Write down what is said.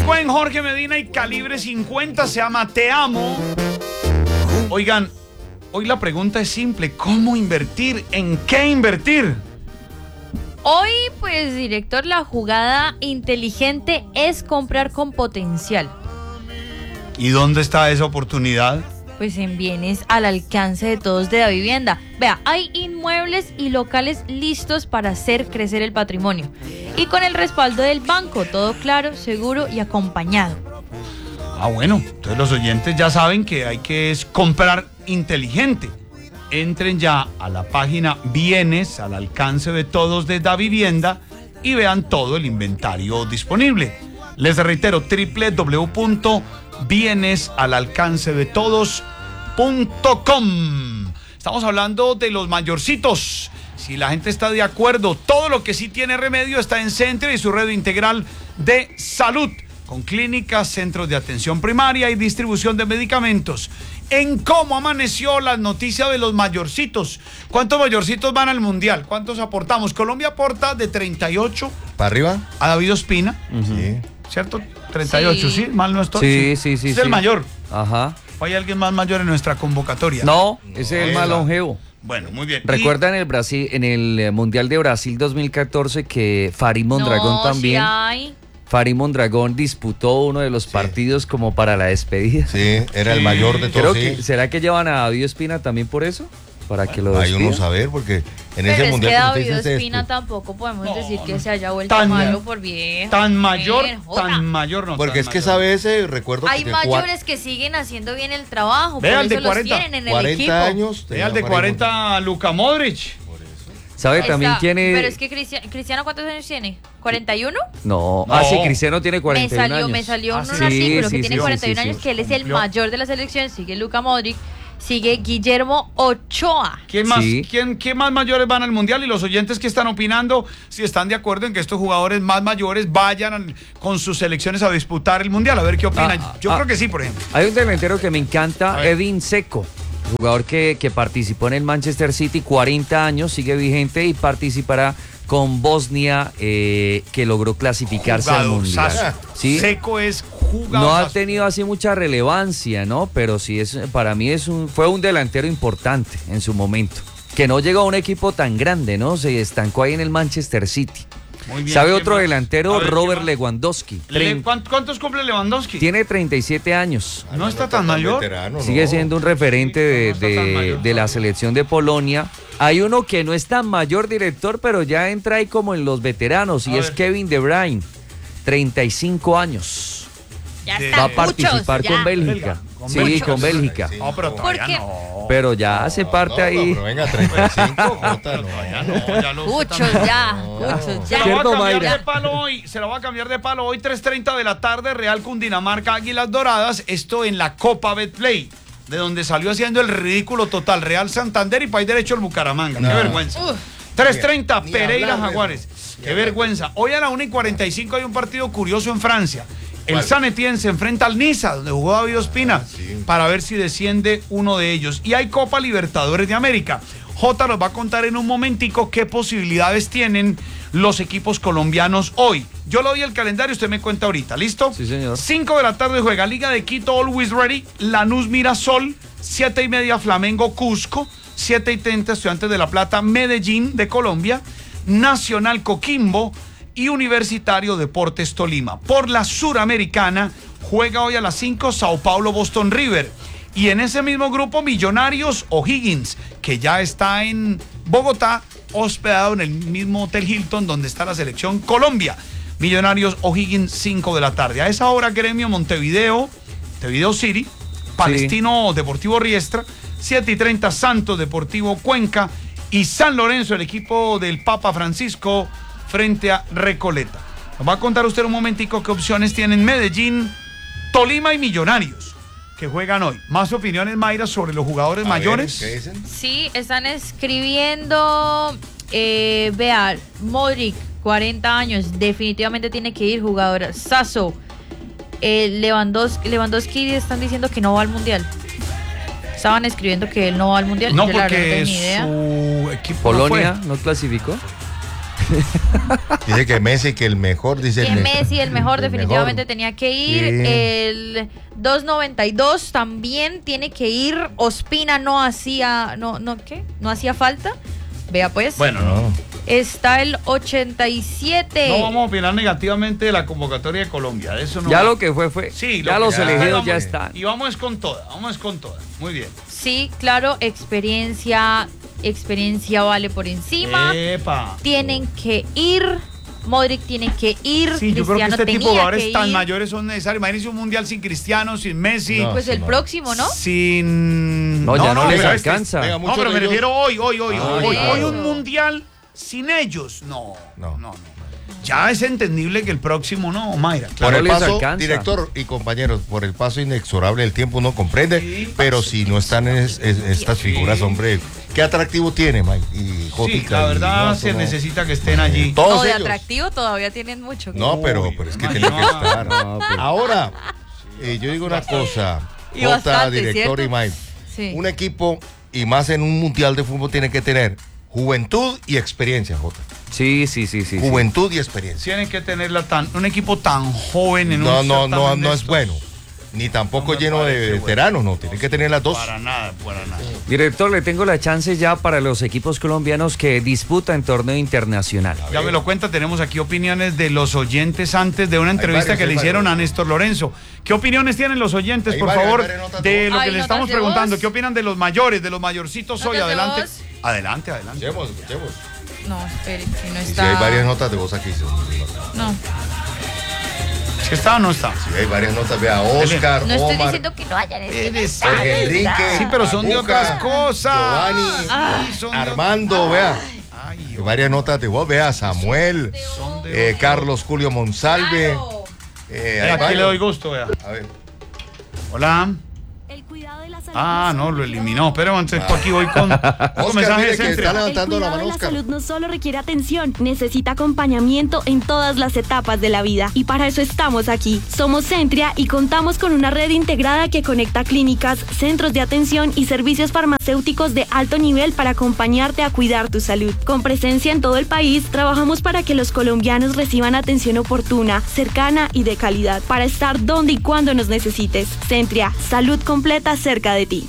buen Jorge Medina y Calibre 50 se llama Te Amo. Oigan, hoy la pregunta es simple: ¿cómo invertir? ¿En qué invertir? Hoy, pues, director, la jugada inteligente es comprar con potencial. ¿Y dónde está esa oportunidad? Pues en bienes al alcance de todos de Davivienda. Vea, hay inmuebles y locales listos para hacer crecer el patrimonio. Y con el respaldo del banco, todo claro, seguro y acompañado. Ah, bueno, entonces los oyentes ya saben que hay que comprar inteligente. Entren ya a la página Bienes al alcance de todos de Davivienda y vean todo el inventario disponible. Les reitero, www.bienesalalcancedetodos.com. Estamos hablando de los mayorcitos. Si la gente está de acuerdo, todo lo que sí tiene remedio está en Centro y su red integral de salud, con clínicas, centros de atención primaria y distribución de medicamentos. En cómo amaneció la noticia de los mayorcitos. ¿Cuántos mayorcitos van al mundial? ¿Cuántos aportamos? Colombia aporta de 38 ¿para arriba? A David Ospina. Sí. ¿Cierto? 38, ¿sí? Mal no estoy. Sí. Es el mayor. Ajá. ¿O hay alguien más mayor en nuestra convocatoria? No, ese es el más longevo. Bueno, muy bien. ¿Recuerdan en el Mundial de Brasil 2014 que Farid Mondragón también? Sí hay. Farid Mondragón disputó uno de los partidos como para la despedida. Sí, era el mayor de todos. ¿Será que llevan a David Ospina también por eso? Para que lo hay despidan. uno saber, porque en Pero ese es mundial que como usted David dice, Ospina tampoco podemos decir que se haya vuelto tan- malo por viejo. Tan mayor no. porque tan es que mayor. sabe ese, recuerdo Hay que mayores que siguen haciendo bien el trabajo, Vea por el de eso los 40, tienen en el 40 equipo. años. Ve al de 40, Luka Modric. ¿Sabe también quién es? Pero es que Cristiano, ¿cuántos años tiene? ¿41? No. No. Sí, Cristiano tiene 41 años. Me salió un sí, artículo que tiene sí, 41 sí. años, que él es el Cumplió. mayor de la selección. Sigue Luka Modric, sigue Guillermo Ochoa. ¿Quién más, Sí. ¿Quién más mayores van al mundial? Y los oyentes que están opinando, si están de acuerdo en que estos jugadores más mayores vayan con sus selecciones a disputar el mundial, a ver qué opinan. Yo creo que sí, por ejemplo. Hay un delantero que me encanta, A ver. Edin Dzeko, jugador que participó en el Manchester City, 40 años, sigue vigente y participará con Bosnia, que logró clasificarse al mundial. ¿Sí? Seco es jugador. No ha tenido así mucha relevancia, ¿no? Pero sí para mí fue un delantero importante en su momento. Que no llegó a un equipo tan grande, ¿no? Se estancó ahí en el Manchester City. Muy bien, ¿Sabe ¿quién otro más? delantero? A ver, Robert ¿quién más? Lewandowski. ¿Cuántos cumple Lewandowski? Tiene 37 años. No está tan mayor. Veterano, Sigue no. siendo un referente Sí, no está tan mayor de la todavía. selección de Polonia. Hay uno que no es tan mayor, director, pero ya entra ahí como en los veteranos, y A es ver. Kevin De Bruyne, 35 años. Ya Va Va a están participar muchos, con ya. Belga. Con Sí, Bélgica. con Bélgica. No, pero todavía Porque- no. Pero ya hace parte ahí. Pero venga, 35, Jota, no. Ya lo Muchos usted también. ya, muchos Se la voy ya. a Cierto, cambiar Mayra. de palo hoy. Se la voy a cambiar de palo hoy, 3:30 de la tarde, Real Cundinamarca, Águilas Doradas. Esto en la Copa Betplay, de donde salió haciendo el ridículo total Real Santander y País Derecho el Bucaramanga. Qué vergüenza. 3:30, Ni Pereira hablar de Jaguares. eso. Qué vergüenza. Hoy a la 1:45 hay un partido curioso en Francia. El ¿Cuál? Saint Etienne se enfrenta al Niza, donde jugó David Ospina, sí. para ver si desciende uno de ellos. Y hay Copa Libertadores de América. Jota nos va a contar en un momentico qué posibilidades tienen los equipos colombianos hoy. Yo le doy el calendario, usted me cuenta ahorita, ¿listo? Sí, señor. 5 de la tarde juega Liga de Quito, Always Ready, Lanús Mirasol, 7:30 Flamengo Cusco, 7:30 Estudiantes de La Plata, Medellín de Colombia, Nacional Coquimbo y Universitario Deportes Tolima. Por la Suramericana juega hoy a las 5 Sao Paulo Boston River. Y en ese mismo grupo Millonarios O'Higgins, que ya está en Bogotá, hospedado en el mismo Hotel Hilton donde está la selección Colombia. Millonarios O'Higgins, 5 de la tarde. A esa hora Gremio Montevideo City, Palestino Deportivo Riestra, 7:30 Santos Deportivo Cuenca y San Lorenzo, el equipo del Papa Francisco, frente a Recoleta. Nos va a contar usted un momentico qué opciones tienen Medellín, Tolima y Millonarios, que juegan hoy. Más opiniones, Mayra, sobre los jugadores mayores. ¿Qué dicen? Sí, están escribiendo, vea, Modric, 40 años, definitivamente tiene que ir, jugador. Sasso, Lewandowski están diciendo que no va al Mundial. Estaban escribiendo que él no va al Mundial. No, yo la verdad porque tengo ni idea. su equipo Polonia no no clasificó. Dice que Messi, que el mejor, dice Que Messi, el mejor, definitivamente mejor. tenía que ir. Sí. El 2.92 también tiene que ir. Ospina no hacía falta. Vea pues. Bueno, no. Está el 87. No vamos a opinar negativamente de la convocatoria de Colombia. De eso no. Ya lo que fue. Sí, ya los elegidos vamos, ya están. Y vamos con toda. Muy bien. Sí, claro, experiencia vale por encima. Epa. Tienen que ir. Modric tiene que ir. Sí, yo creo que Cristiano este tipo de tenía jugadores que tan ir. mayores son necesarios. Imagínense un mundial sin Cristiano, sin Messi. No. Pues el próximo, ¿no? Sin. No, ya no les pero alcanza. Venga, No, muchos pero de me ellos- refiero hoy. Hoy eso. un mundial sin ellos. No. No. Ya es entendible que el próximo no, Mayra. Por No el les paso, alcanza. director y compañeros, por el paso inexorable del tiempo uno comprende, Sí, pero si no están estas figuras, hombre, qué atractivo tiene, Mike. Y Sí, Jotica, la y verdad no, se no. necesita que estén allí. Todos No, de ellos. atractivo todavía tienen mucho. No, pero Uy, es que no, tiene que no. estar. No, pero- Ahora, yo digo una cosa, Y Jota, bastante, director ¿cierto? y Mike, Sí. un equipo, y más en un mundial de fútbol, tiene que tener juventud y experiencia, Jota. Sí. Juventud y experiencia. Tienen que tener un equipo tan joven en No, un no, certamen de no es estos. bueno. Ni tampoco No me lleno de parece bueno. veteranos, no. Tiene que tener las dos. Para nada. Director, le tengo la chance ya para los equipos colombianos que disputan torneo internacional. Ya me lo cuenta, tenemos aquí opiniones de los oyentes antes de una entrevista varios, que le hay hicieron varios. a Néstor Lorenzo. ¿Qué opiniones tienen los oyentes, Hay por varias, favor, hay varias notas de de lo voz. que Hay le notas estamos de preguntando? voz. ¿Qué opinan de los mayores, de los mayorcitos hoy? Notas de Adelante. voz. Adelante. Escuchemos. No, espere, si no Y si está. hay varias notas de voz aquí. Sí, No, ¿Es que está o no está? hay varias notas. Vea, Oscar, no estoy Omar, diciendo que no hayan. Eres- Jorge Enrique. Sí, pero son de Abuca, otras cosas. Giovanni, Sí, son de- Armando, vea. Ay, Hay varias notas de voz. Vea, Samuel, son de Carlos Julio Monsalve. Claro. Vea, hay aquí le doy varios. gusto, vea. A ver. Hola. El cuidado de la salud. Ah, no, lo eliminó. Pero antes aquí voy con Oscar, mensajes mire de que Centro. está El levantando la cuidado mano, de la Oscar. salud no solo requiere atención, necesita acompañamiento en todas las etapas de la vida. Y para eso estamos aquí. Somos Centria y contamos con una red integrada que conecta clínicas, centros de atención y servicios farmacéuticos de alto nivel para acompañarte a cuidar tu salud. Con presencia en todo el país, trabajamos para que los colombianos reciban atención oportuna, cercana y de calidad, para estar donde y cuando nos necesites. Centria, salud completa cerca de ti.